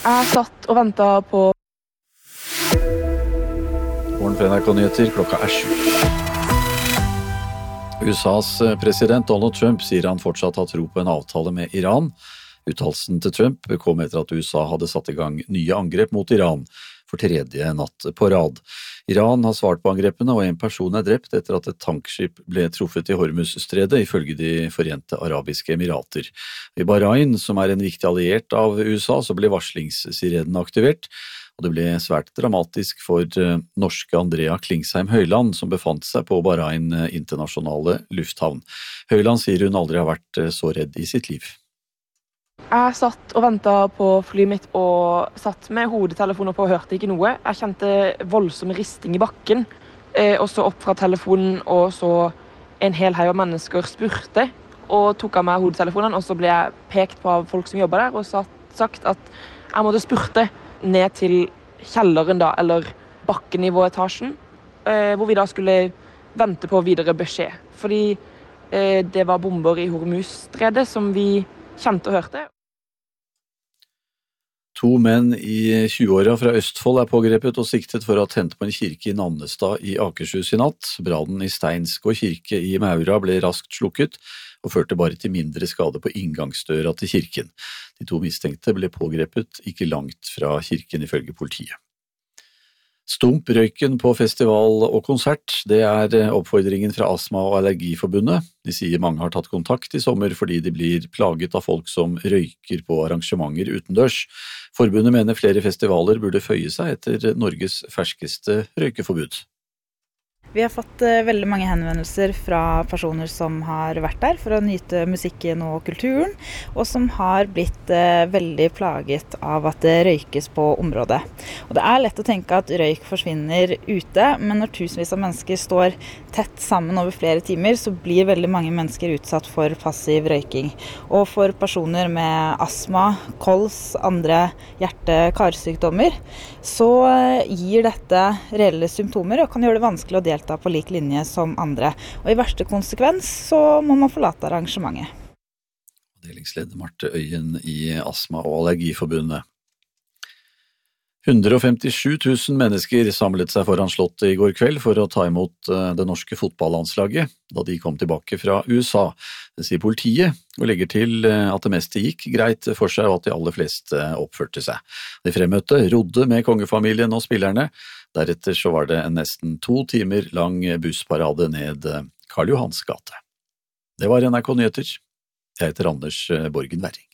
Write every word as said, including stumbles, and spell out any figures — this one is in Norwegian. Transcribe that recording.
Jeg satt og ventet på Morgen fra N R K-nyheter, klokka er sju. U S A's president Donald Trump sier han fortsatt har tro på en avtale med Iran. Uttalelsen til Trump kom etter at U S A hadde satt i gang nye angrep mot Iran for tredje natt på rad. Iran har svart på angrepene, og en person er drept etter at et tankskip ble truffet i Hormuz-stredet, ifølge de Forente Arabiske Emirater. I Bahrain, som er en viktig alliert av U S A, så ble varslingssirenen aktivert, og det ble svært dramatisk for norske Andrea Klingsheim Høyland, som befant seg på Bahrain internasjonale lufthavn. Høyland sier hun aldri har vært så redd i sitt liv. Jeg satt og ventet på flyet mitt og satt med hodetelefoner på og hørte ikke noe. Jeg kjente voldsom risting i bakken, og så opp fra telefonen, og så en hel haug av mennesker spurte, og tok av meg hodetelefonen, og så ble jeg pekt på av folk som jobber der, og sagt at jeg måtte spurte ned til kjelleren da, eller bakkenivåetasjen, hvor vi da skulle vente på videre beskjed. Fordi det var bomber i Hormuz-stredet som vi kjente og hørte. To menn i tjueåra fra Østfold er pågrepet og siktet for å ha tent på en kirke i Nannestad i Akershus i natt. Brannen i Steinsgård kirke i Maura ble raskt slukket og førte bare til mindre skade på inngangsdøra til kirken. De to mistenkte ble pågrepet ikke langt fra kirken, ifølge politiet. Stump røyken på festival og konsert, det er oppfordringen fra Astma- og Allergiforbundet. De sier mange har tatt kontakt i sommer fordi de blir plaget av folk som røyker på arrangementer utendørs. Forbundet mener flere festivaler burde føye seg etter Norges ferskeste røykeforbud. Vi har fått veldig mange henvendelser fra personer som har vært der for å nyte musikken og kulturen, og som har blitt veldig plaget av at det røykes på området. Og det er lett å tenke at røyk forsvinner ute, men når tusenvis av mennesker står tett sammen over flere timer, så blir veldig mange mennesker utsatt for passiv røyking. Og for personer med astma, kols, andre hjerte-karsykdommer, så gir dette reelle symptomer og kan gjøre det vanskelig å delta på lik linje som andre. Og i verste konsekvens så må man forlate arrangementet. Delingsleder Marte Øyen i Astma- og Allergiforbundet. hundre og femtisju tusen mennesker samlet seg foran Slottet i går kveld for å ta imot det norske fotballandslaget da de kom tilbake fra U S A. Det sier politiet, og legger til at det meste gikk greit for seg og at de aller fleste oppførte seg. De fremmøtte rodde med kongefamilien og spillerne. Deretter så var det en nesten to timer lang bussparade ned Karl Johans gate. Det var N R K-nyheter. Jeg heter Anders Borgen Werring.